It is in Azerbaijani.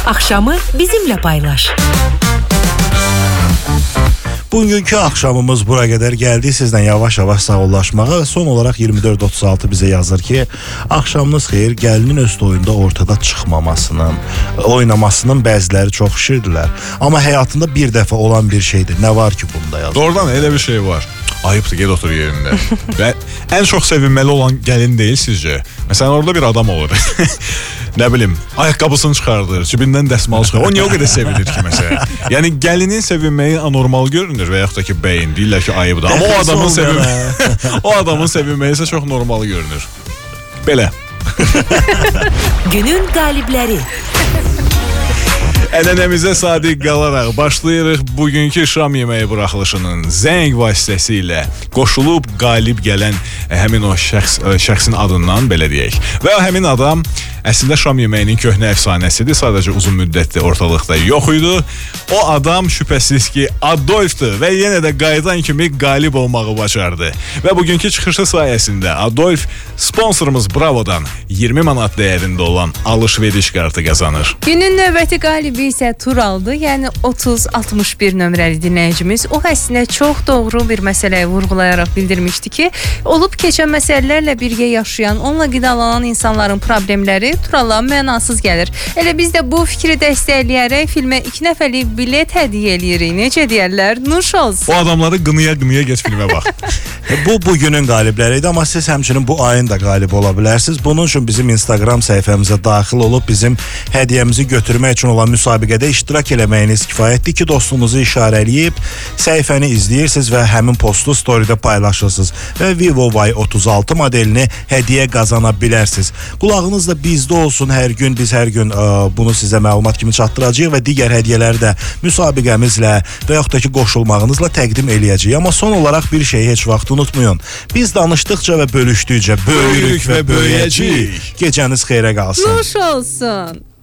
Akşamı bizimle paylaş. Bugünkü axşamımız bura qədər gəldi. Sizlə yavaş-yavaş sağollaşmağa. Son olaraq 2436 bizə yazır ki, axşamınız xeyir, gəlinin öz toyunda ortada çıxmamasının, oynamasının bəziləri çox şirdilər. Amma həyatında bir dəfə olan bir şeydir. Nə var ki bunda yazır? Doğrudan elə bir şey var. Ayıbdır, gel otur yerində. Və ən çox sevinməli olan gəlin deyil sizcə? Məsələn, orada bir adam olur. Nə bilim, ayaqqabısını çıxardır, cibindən dəsmal çıxar. O niyə o qədər sevinir ki məsələn? Yəni gəlinin sevinməyi anormal görünür və yaxud da ki bəyin deyirlər ki ayıbdır. Amma o adamın sevinməyi isə çox normal görünür. Belə. Günün qalibləri. Ənənəmizə sadiq qalaraq başlayırıq bugünkü şam yeməyi buraxılışının zəng vasitəsilə qoşulub qalib gələn həmin o şəxsin adından belə deyək. Və həmin adam əslində şam yeməyinin köhnə əfsanəsidir, sadəcə uzun müddətdir ortalıqda yox idi. O adam şübhəsiz ki Adolfdur və yenə də qayıdan kimi qalib olmağı bacardı. Və bugünkü çıxışı sayəsində Adolf sponsorumuz Bravo'dan 20 manat dəyərində olan alış-veriş kartı qazanır. Günün növbəti qalibi isə Turaldı, yəni 3061 nömrəli dinləyicimiz. O əslində çox doğru bir məsələyə vurğulayaraq bildirmişdi ki, olub keçən məsələlərlə birgə yaşayan, onunla qidalanan insanların problemləri Turala mənasız gəlir. Elə biz də bu fikri dəstəkləyərək filmə 2 nəfərlik bilet hədiyyə eləyirik. Necə deyərlər? Nuş olsun. O adamları qınıya get filmə bax. Bu bugünün qalibləri idi, amma siz həmçinin bu ayın da qalib ola bilərsiniz. Bunun üçün bizim Instagram səhifəmizə daxil olub bizim hədiyyəmizi götürmək üçün olan müsabiqədə iştirak eləməyiniz kifayətdir ki, dostunuzu işarələyib səhifəni izləyirsiniz və həmin postu storydə paylaşırsınız və Vivo Y36 modelini hədiyyə qazana bilərsiniz. Qulağınız da bizdə olsun, biz hər gün bunu sizə məlumat kimi çatdıracağıq və digər hədiyyələri də müsabiqəmizlə və yaxud da ki qoşulmağınızla təqdim eləyəcəyik. Amma son olaraq bir şeyi heç vaxt unutmayın. Biz danışdıqca və bölüşdükcə böyürük və böyüyəcəyik. Gecəniz xeyrə qalsın. Nuş olsun.